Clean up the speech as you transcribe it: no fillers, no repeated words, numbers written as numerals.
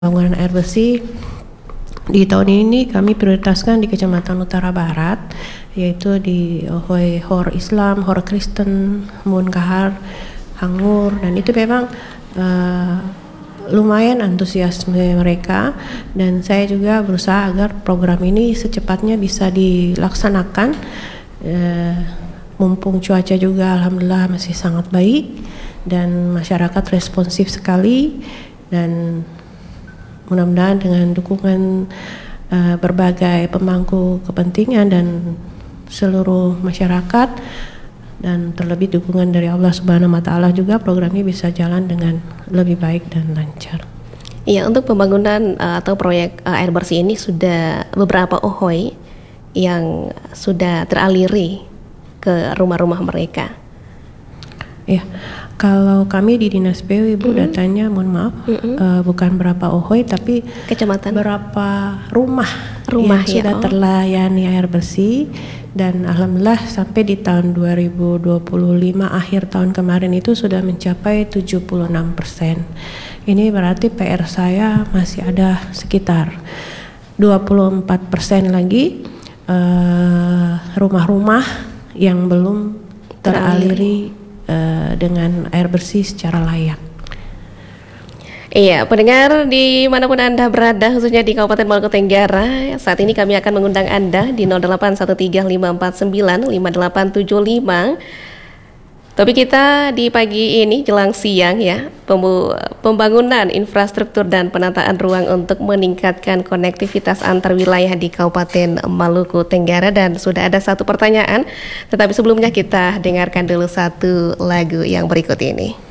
Pembangunan air bersih di tahun ini kami prioritaskan di Kecamatan Utara Barat, yaitu di Hor Islam, Hor Kristen, Munkahar, Hangur, dan itu memang lumayan antusiasme mereka, dan saya juga berusaha agar program ini secepatnya bisa dilaksanakan. Mumpung cuaca juga alhamdulillah masih sangat baik dan masyarakat responsif sekali, dan mudah-mudahan dengan dukungan berbagai pemangku kepentingan dan seluruh masyarakat dan terlebih dukungan dari Allah Subhanahu wa taala juga program ini bisa jalan dengan lebih baik dan lancar. Iya, untuk pembangunan atau proyek air bersih ini sudah beberapa OHOI yang sudah teraliri ke rumah-rumah mereka. Ya, kalau kami di Dinas PU Ibu datanya mohon maaf bukan berapa OHOI tapi Kecamatan, berapa rumah yang ya, sudah terlayani air bersih, dan alhamdulillah sampai di tahun 2025 akhir tahun kemarin itu sudah mencapai 76%. Ini berarti PR saya masih ada sekitar 24% lagi rumah-rumah yang belum teraliri dengan air bersih secara layak. Iya, pendengar dimanapun Anda berada, khususnya di Kabupaten Maluku Tenggara, saat ini kami akan mengundang Anda di 081354955875. Topik kita di pagi ini jelang siang ya, pembangunan infrastruktur dan penataan ruang untuk meningkatkan konektivitas antar wilayah di Kabupaten Maluku Tenggara, dan sudah ada satu pertanyaan, tetapi sebelumnya kita dengarkan dulu satu lagu yang berikut ini.